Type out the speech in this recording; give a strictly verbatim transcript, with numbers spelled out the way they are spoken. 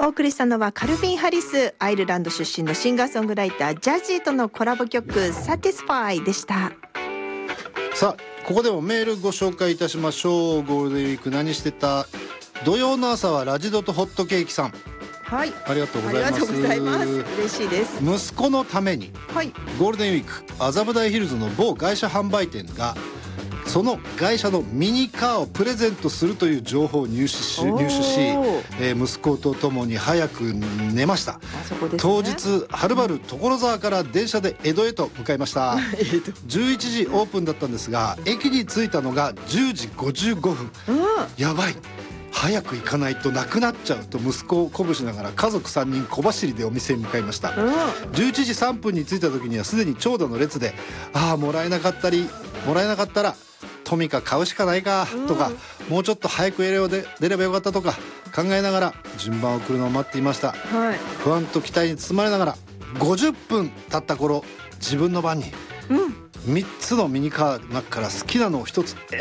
お送りしたのはカルビン・ハリス、アイルランド出身のシンガーソングライタージャジーとのコラボ曲 Satisfy でした。 さあここでもメールご紹介いたしましょう。ゴールデンウィーク何してた。土曜の朝はラジドとホットケーキさん、 はい、 ありがとうございます。 ありがとうございます。嬉しいです。 息子のために、はい、ゴールデンウィーク麻布台ヒルズの某外車販売店がその会社のミニカーをプレゼントするという情報を入手し、入手し、えー、息子とともに早く寝ました。 そこですね、 当日はるばる所沢から電車で江戸へと向かいました。じゅういちじオープンだったんですが駅に着いたのがじゅうじごじゅうごふん。やばい、早く行かないとなくなっちゃうと息子を鼓舞しながら家族さんにん小走りでお店に向かいました。じゅういちじさんぷんに着いた時にはすでに長蛇の列で、ああもらえなかったりもらえなかったらトミカ買うしかないかとか、うん、もうちょっと早くエレオで出ればよかったとか考えながら順番を来るのを待っていました、はい、不安と期待に包まれながらごじゅっぷん経った頃自分の番に、うん、みっつのミニカーの中から好きなのをひとつ